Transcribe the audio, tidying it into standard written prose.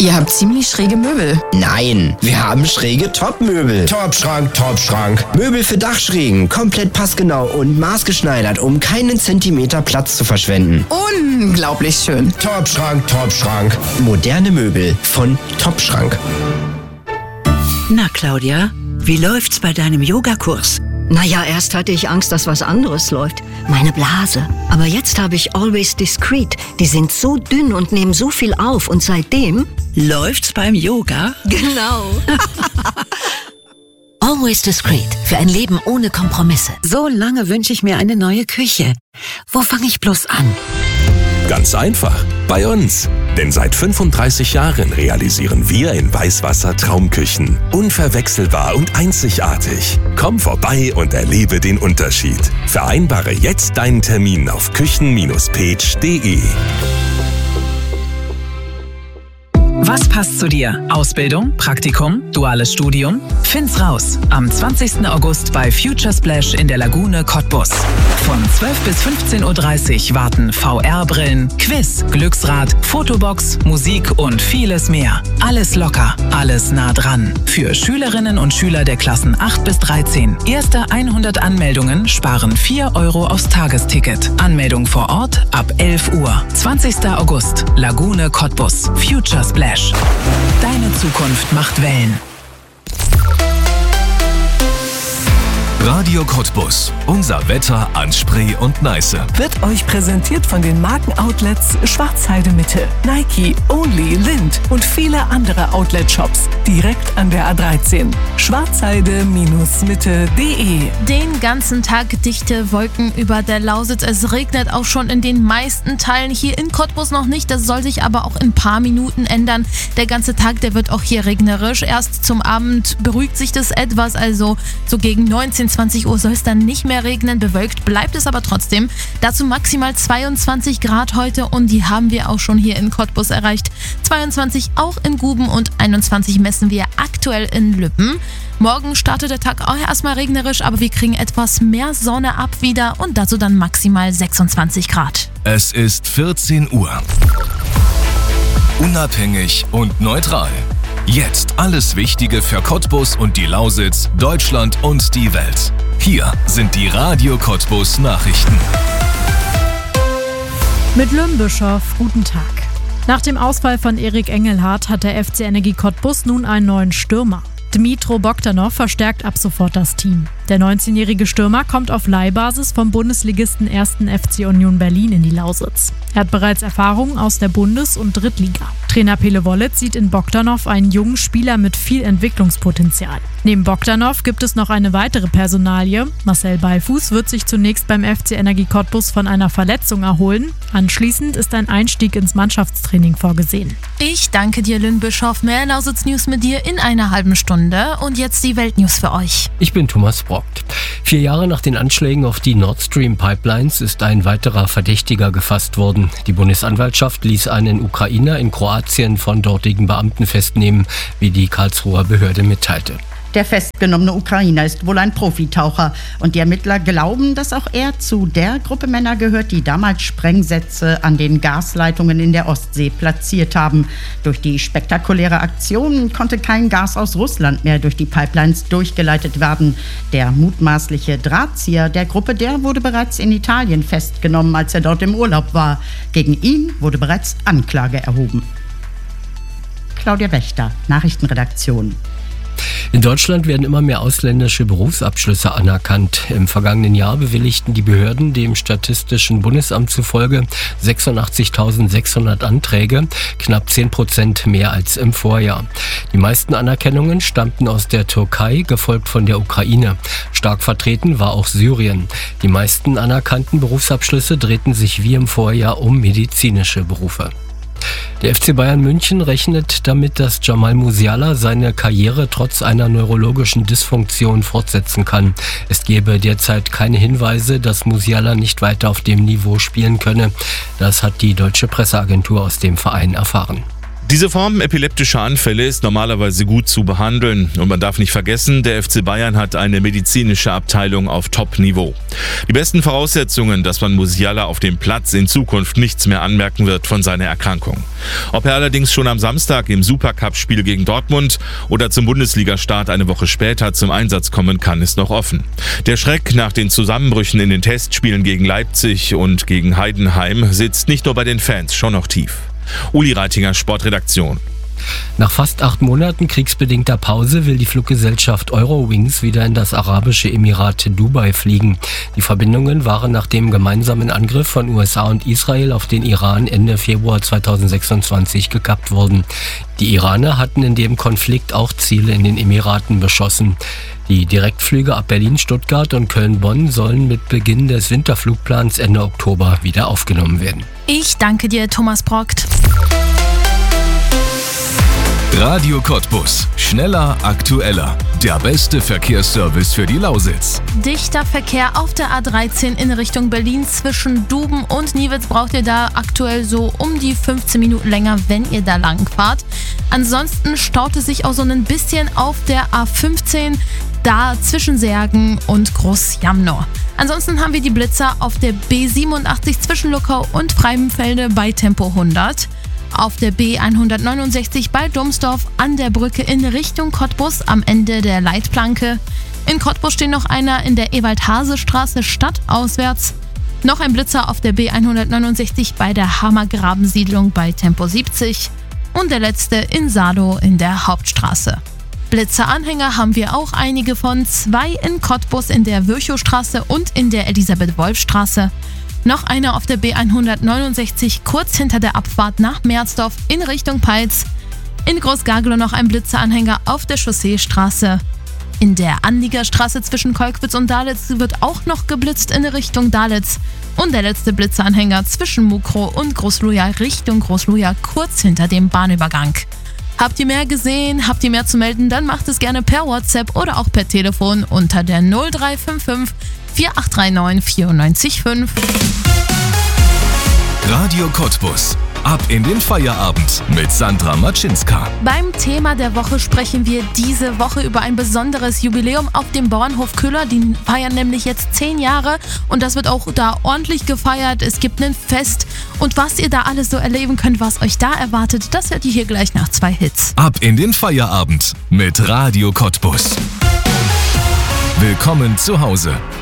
Ihr habt ziemlich schräge Möbel. Nein, wir haben schräge Top-Möbel. Top-Schrank, Top-Schrank. Möbel für Dachschrägen, komplett passgenau und maßgeschneidert, um keinen Zentimeter Platz zu verschwenden. Unglaublich schön. Top-Schrank, Top-Schrank. Moderne Möbel von Top-Schrank. Na, Claudia, wie läuft's bei deinem Yogakurs? Naja, erst hatte ich Angst, dass was anderes läuft. Meine Blase. Aber jetzt habe ich Always Discreet. Die sind so dünn und nehmen so viel auf. Und seitdem... Läuft's beim Yoga? Genau. Always Discreet. Für ein Leben ohne Kompromisse. So lange wünsche ich mir eine neue Küche. Wo fange ich bloß an? Ganz einfach, bei uns. Denn seit 35 Jahren realisieren wir in Weißwasser Traumküchen. Unverwechselbar und einzigartig. Komm vorbei und erlebe den Unterschied. Vereinbare jetzt deinen Termin auf küchen-page.de. Was passt zu dir? Ausbildung, Praktikum, duales Studium? Find's raus. Am 20. August bei Future Splash in der Lagune Cottbus. Von 12 bis 15.30 Uhr warten VR-Brillen, Quiz, Glücksrad, Fotobox, Musik und vieles mehr. Alles locker, alles nah dran. Für Schülerinnen und Schüler der Klassen 8 bis 13. Erste 100 Anmeldungen sparen 4 € aufs Tagesticket. Anmeldung vor Ort ab 11 Uhr. 20. August, Lagune Cottbus. Future Splash. Deine Zukunft macht Wellen. Radio Cottbus. Unser Wetter an Spree und Neiße. Wird euch präsentiert von den Markenoutlets Schwarzheide Mitte, Nike, Only, Lind und viele andere Outlet-Shops direkt an der A13. Schwarzheide-mitte.de. Den ganzen Tag dichte Wolken über der Lausitz. Es regnet auch schon in den meisten Teilen. Hier in Cottbus noch nicht. Das soll sich aber auch in ein paar Minuten ändern. Der ganze Tag, der wird auch hier regnerisch. Erst zum Abend beruhigt sich das etwas. Also so gegen 19, 20 Uhr soll es dann nicht mehr regnen. Bewölkt bleibt es aber trotzdem. Dazu maximal 22 Grad heute und die haben wir auch schon hier in Cottbus erreicht. 22 auch in Guben und 21 messen wir aktuell in Lübben. Morgen startet der Tag auch erstmal regnerisch, aber wir kriegen etwas mehr Sonne ab wieder und dazu dann maximal 26 Grad. Es ist 14 Uhr. Unabhängig und neutral. Jetzt alles Wichtige für Cottbus und die Lausitz, Deutschland und die Welt. Hier sind die Radio Cottbus Nachrichten. Mit Lümbischow, guten Tag. Nach dem Ausfall von Erik Engelhardt hat der FC Energie Cottbus nun einen neuen Stürmer. Dmitro Bogdanov verstärkt ab sofort das Team. Der 19-jährige Stürmer kommt auf Leihbasis vom Bundesligisten 1. FC Union Berlin in die Lausitz. Er hat bereits Erfahrungen aus der Bundes- und Drittliga. Trainer Pele Wollitz sieht in Bogdanov einen jungen Spieler mit viel Entwicklungspotenzial. Neben Bogdanov gibt es noch eine weitere Personalie. Marcel Beifuß wird sich zunächst beim FC Energie Cottbus von einer Verletzung erholen. Anschließend ist ein Einstieg ins Mannschaftstraining vorgesehen. Ich danke dir, Lynn Bischoff. Mehr Lausitz News mit dir in einer halben Stunde. Und jetzt die Weltnews für euch. Ich bin Thomas Brockt. 4 Jahre nach den Anschlägen auf die Nord Stream Pipelines ist ein weiterer Verdächtiger gefasst worden. Die Bundesanwaltschaft ließ einen Ukrainer in Kroatien von dortigen Beamten festnehmen, wie die Karlsruher Behörde mitteilte. Der festgenommene Ukrainer ist wohl ein Profitaucher und die Ermittler glauben, dass auch er zu der Gruppe Männer gehört, die damals Sprengsätze an den Gasleitungen in der Ostsee platziert haben. Durch die spektakuläre Aktion konnte kein Gas aus Russland mehr durch die Pipelines durchgeleitet werden. Der mutmaßliche Drahtzieher der Gruppe, der wurde bereits in Italien festgenommen, als er dort im Urlaub war. Gegen ihn wurde bereits Anklage erhoben. Claudia Wächter, Nachrichtenredaktion. In Deutschland werden immer mehr ausländische Berufsabschlüsse anerkannt. Im vergangenen Jahr bewilligten die Behörden dem Statistischen Bundesamt zufolge 86.600 Anträge, knapp 10% mehr als im Vorjahr. Die meisten Anerkennungen stammten aus der Türkei, gefolgt von der Ukraine. Stark vertreten war auch Syrien. Die meisten anerkannten Berufsabschlüsse drehten sich wie im Vorjahr um medizinische Berufe. Der FC Bayern München rechnet damit, dass Jamal Musiala seine Karriere trotz einer neurologischen Dysfunktion fortsetzen kann. Es gebe derzeit keine Hinweise, dass Musiala nicht weiter auf dem Niveau spielen könne. Das hat die deutsche Presseagentur aus dem Verein erfahren. Diese Form epileptischer Anfälle ist normalerweise gut zu behandeln. Und man darf nicht vergessen, der FC Bayern hat eine medizinische Abteilung auf Top-Niveau. Die besten Voraussetzungen, dass man Musiala auf dem Platz in Zukunft nichts mehr anmerken wird von seiner Erkrankung. Ob er allerdings schon am Samstag im Supercup-Spiel gegen Dortmund oder zum Bundesliga-Start eine Woche später zum Einsatz kommen kann, ist noch offen. Der Schreck nach den Zusammenbrüchen in den Testspielen gegen Leipzig und gegen Heidenheim sitzt nicht nur bei den Fans schon noch tief. Uli Reitinger, Sportredaktion. Nach fast 8 Monaten kriegsbedingter Pause will die Fluggesellschaft Eurowings wieder in das arabische Emirat Dubai fliegen. Die Verbindungen waren nach dem gemeinsamen Angriff von USA und Israel auf den Iran Ende Februar 2026 gekappt worden. Die Iraner hatten in dem Konflikt auch Ziele in den Emiraten beschossen. Die Direktflüge ab Berlin, Stuttgart und Köln-Bonn sollen mit Beginn des Winterflugplans Ende Oktober wieder aufgenommen werden. Ich danke dir, Thomas Brockt. Radio Cottbus. Schneller, aktueller. Der beste Verkehrsservice für die Lausitz. Dichter Verkehr auf der A13 in Richtung Berlin zwischen Duben und Niewitz braucht ihr da aktuell so um die 15 Minuten länger, wenn ihr da lang fahrt. Ansonsten staut es sich auch so ein bisschen auf der A15 da zwischen Särgen und Großjamnow. Ansonsten haben wir die Blitzer auf der B87 zwischen Luckau und Freimenfelde bei Tempo 100. Auf der B169 bei Domsdorf an der Brücke in Richtung Cottbus am Ende der Leitplanke. In Cottbus steht noch einer in der Ewald-Hase-Straße stadtauswärts. Noch ein Blitzer auf der B169 bei der Hammergrabensiedlung bei Tempo 70. Und der letzte in Sado in der Hauptstraße. Blitzeranhänger haben wir auch einige von, 2 in Cottbus in der Virchowstraße und in der Elisabeth-Wolf-Straße. Noch einer auf der B169 kurz hinter der Abfahrt nach Merzdorf in Richtung Peitz. In Großgarglow noch ein Blitzeranhänger auf der Chausseestraße. In der Anliegerstraße zwischen Kolkwitz und Dalitz wird auch noch geblitzt in Richtung Dalitz. Und der letzte Blitzeranhänger zwischen Mukrow und Großluja Richtung Großluja kurz hinter dem Bahnübergang. Habt ihr mehr gesehen, habt ihr mehr zu melden, dann macht es gerne per WhatsApp oder auch per Telefon unter der 0355 4839 94,5. Radio Cottbus. Ab in den Feierabend mit Sandra Matschinska. Beim Thema der Woche sprechen wir diese Woche über ein besonderes Jubiläum auf dem Bauernhof Köhler. Die feiern nämlich jetzt 10 Jahre und das wird auch da ordentlich gefeiert. Es gibt ein Fest und was ihr da alles so erleben könnt, was euch da erwartet, das hört ihr hier gleich nach 2 Hits. Ab in den Feierabend mit Radio Cottbus. Willkommen zu Hause.